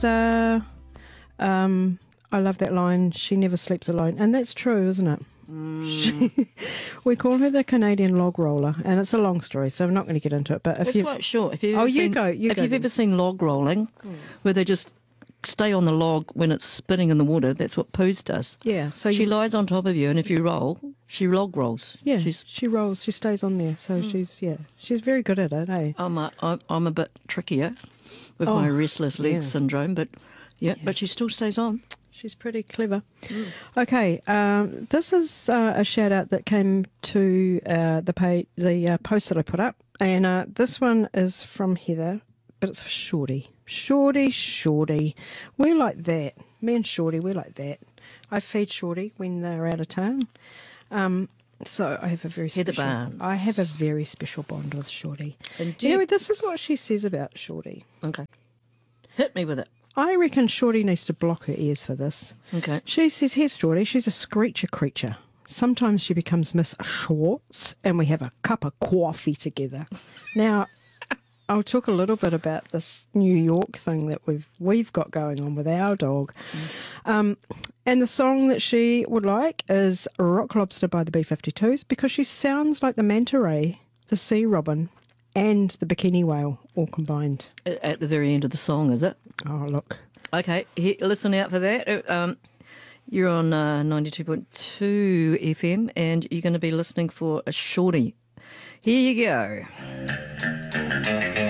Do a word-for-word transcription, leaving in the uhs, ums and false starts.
Uh, um, I love that line, she never sleeps alone. And that's true, isn't it? Mm. She, we call her the Canadian log roller, and it's a long story, so I'm not going to get into it. But if It's you, quite short. If you've oh, ever you seen, go, you if go you've then. ever seen log rolling, where they just stay on the log when it's spinning in the water, that's what Poos does. Yeah, so She you, lies on top of you, and if you roll, she log rolls. yeah, She's, she rolls, she stays on there, so she's yeah, she's very good at it, eh? I'm, a, I'm, I'm a bit trickier with Oh, my restless leg yeah. syndrome, but yeah, but she still stays on. She's pretty clever. Okay, um, this is uh, a shout out that came to uh, the page, the uh, post that I put up, and uh, this one is from Heather, but it's for Shorty. Shorty, Shorty, we're like that. Me and Shorty, we're like that. I feed Shorty when they're out of town. Um, so I have a very Heather special. Barnes. I have a very special bond with Shorty. And do You know, you- this is what she says about Shorty. Okay. Hit me with it. I reckon Shorty needs to block her ears for this. Okay. She says, here's Shorty, she's a screecher creature. Sometimes she becomes Miss Schwartz and we have a cup of coffee together. Now, I'll talk a little bit about this New York thing that we've we've got going on with our dog. Um, and the song that she would like is Rock Lobster by the B fifty-twos because she sounds like the manta ray, the sea robin, and the bikini whale all combined. A- At the very end of the song, is it? Oh, look. Okay, he, listen out for that. Uh, Um, you're on uh, ninety-two point two F M and you're going to be listening for a shorty. Here you go.